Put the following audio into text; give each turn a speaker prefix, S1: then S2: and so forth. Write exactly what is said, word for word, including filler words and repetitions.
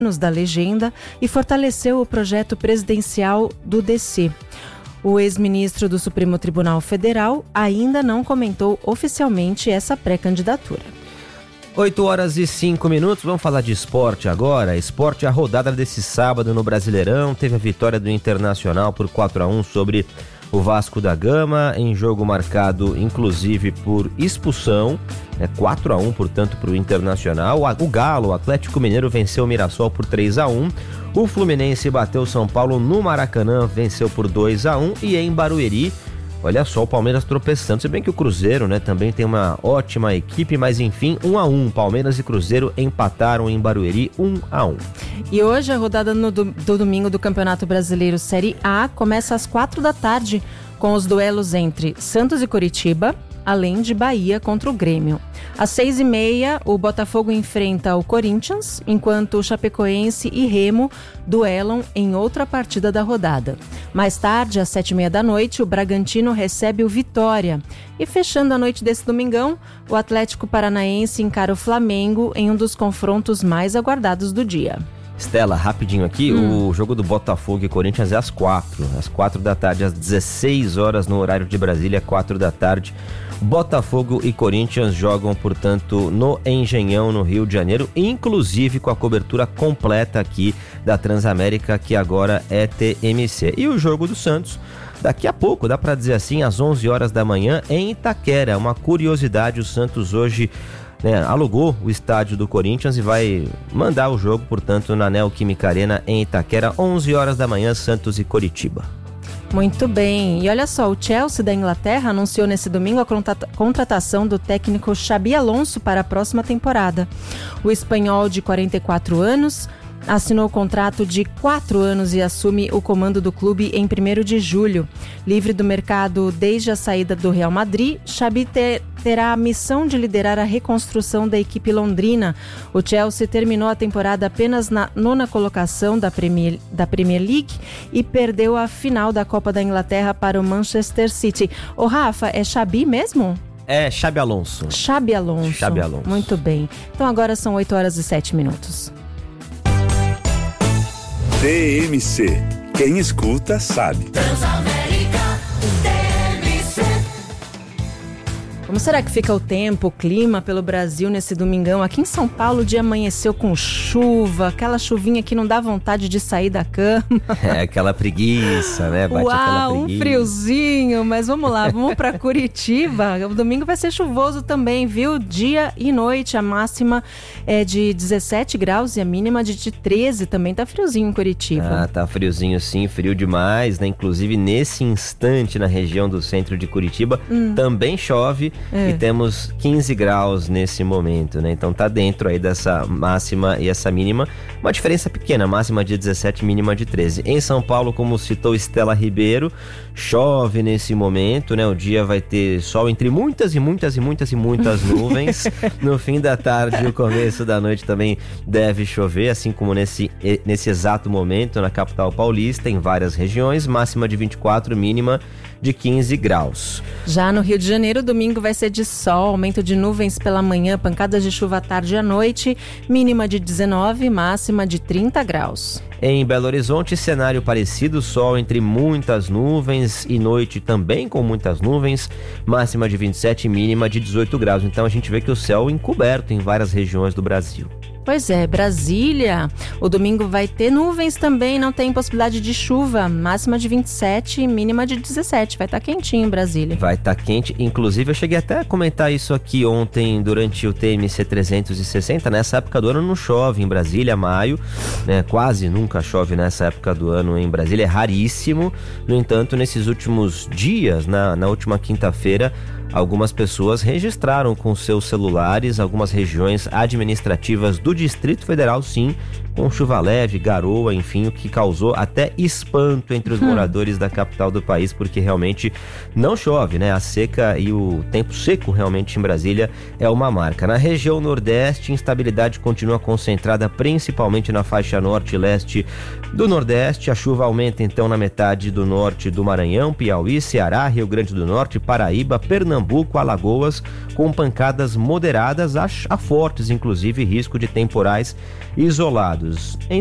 S1: da legenda e fortaleceu o projeto presidencial do D C. O ex-ministro do Supremo Tribunal Federal ainda não comentou oficialmente essa pré-candidatura.
S2: oito horas e cinco minutos, vamos falar de esporte agora. Esporte, a rodada desse sábado no Brasileirão, teve a vitória do Internacional por quatro a um sobre o Vasco da Gama, em jogo marcado inclusive por expulsão, é quatro a um, portanto, para o Internacional. O Galo, o Atlético Mineiro, venceu o Mirassol por três a um. O Fluminense bateu o São Paulo no Maracanã, venceu por dois a um. E em Barueri, olha só, o Palmeiras tropeçando. Se bem que o Cruzeiro, né, também tem uma ótima equipe, mas enfim, um a um. Palmeiras e Cruzeiro empataram em Barueri, um a um.
S1: E hoje a rodada no do, do domingo do Campeonato Brasileiro Série A começa às quatro da tarde com os duelos entre Santos e Coritiba, além de Bahia contra o Grêmio. Às seis e meia, o Botafogo enfrenta o Corinthians, enquanto o Chapecoense e Remo duelam em outra partida da rodada. Mais tarde, às sete e meia da noite, o Bragantino recebe o Vitória. E fechando a noite desse domingão, o Atlético Paranaense encara o Flamengo em um dos confrontos mais aguardados do dia.
S2: Estela, rapidinho aqui, hum. o jogo do Botafogo e Corinthians é às quatro, às quatro da tarde, às dezesseis horas no horário de Brasília, quatro da tarde. Botafogo e Corinthians jogam, portanto, no Engenhão, no Rio de Janeiro, inclusive com a cobertura completa aqui da Transamérica, que agora é T M C. E o jogo do Santos, daqui a pouco, dá para dizer assim, às onze horas da manhã, em Itaquera. Uma curiosidade, o Santos hoje né, alugou o estádio do Corinthians e vai mandar o jogo, portanto, na Neoquímica Arena em Itaquera, onze horas da manhã, Santos e Coritiba.
S1: Muito bem, e olha só, o Chelsea da Inglaterra anunciou nesse domingo a contratação do técnico Xabi Alonso para a próxima temporada. O espanhol de quarenta e quatro anos assinou o contrato de quatro anos e assume o comando do clube em primeiro de julho. Livre do mercado desde a saída do Real Madrid, Xabi ter, terá a missão de liderar a reconstrução da equipe londrina. O Chelsea terminou a temporada apenas na nona colocação da Premier, da Premier League e perdeu a final da Copa da Inglaterra para o Manchester City. Ô Rafa, é Xabi mesmo?
S2: É Xabi Alonso.
S1: Xabi Alonso.
S2: Xabi Alonso.
S1: Muito bem. Então agora são oito horas e sete minutos.
S3: T M C. Quem escuta sabe.
S4: Transamérica T M C.
S1: Como será que fica o tempo, o clima pelo Brasil nesse domingão? Aqui em São Paulo o dia amanheceu com chuva, aquela chuvinha que não dá vontade de sair da cama.
S2: É, aquela preguiça, né? Bate
S1: Uau,
S2: aquela preguiça.
S1: Um friozinho, mas vamos lá, vamos para Curitiba. O domingo vai ser chuvoso também, viu? Dia e noite, a máxima é de dezessete graus e a mínima de treze, também tá friozinho em Curitiba.
S2: Ah, tá friozinho sim, frio demais, né? Inclusive nesse instante na região do centro de Curitiba hum. também chove. É. E temos quinze graus nesse momento, né? Então tá dentro aí dessa máxima e essa mínima. Uma diferença pequena, máxima de dezessete, mínima de treze. Em São Paulo, como citou Estela Ribeiro, chove nesse momento, né? O dia vai ter sol entre muitas e muitas e muitas e muitas nuvens. No fim da tarde e o começo da noite também deve chover, assim como nesse, nesse exato momento na capital paulista, em várias regiões. Máxima de vinte e quatro, mínima de quinze graus.
S1: Já no Rio de Janeiro, domingo vai ser de sol, aumento de nuvens pela manhã, pancadas de chuva à tarde e à noite, mínima de dezenove, máxima de trinta graus.
S2: Em Belo Horizonte, cenário parecido, sol entre muitas nuvens e noite também com muitas nuvens, máxima de vinte e sete, mínima de dezoito graus. Então a gente vê que o céu é encoberto em várias regiões do Brasil.
S1: Pois é, Brasília, o domingo vai ter nuvens também, não tem possibilidade de chuva, máxima de vinte e sete, mínima de dezessete, vai estar tá quentinho em Brasília.
S2: Vai estar tá quente, inclusive eu cheguei até a comentar isso aqui ontem durante o T M C trezentos e sessenta, nessa época do ano não chove em Brasília, maio, né, quase nunca chove nessa época do ano em Brasília, é raríssimo. No entanto, nesses últimos dias, na, na última quinta-feira, algumas pessoas registraram com seus celulares algumas regiões administrativas do Distrito Federal, sim, com chuva leve, garoa, enfim, o que causou até espanto entre os hum. moradores da capital do país, porque realmente não chove, né? A seca e o tempo seco realmente em Brasília é uma marca. Na região Nordeste, instabilidade continua concentrada principalmente na faixa norte e leste do Nordeste. A chuva aumenta então na metade do norte do Maranhão, Piauí, Ceará, Rio Grande do Norte, Paraíba, Pernambuco, Alagoas, com pancadas moderadas a, a fortes, inclusive risco de temporais isolados. ligados em